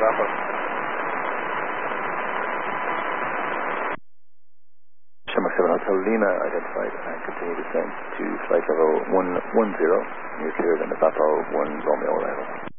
Bravo. Shamrock 7 Hotel Lima identified and continue descent to flight level 110. You're cleared on the Papa 1 Romeo arrival.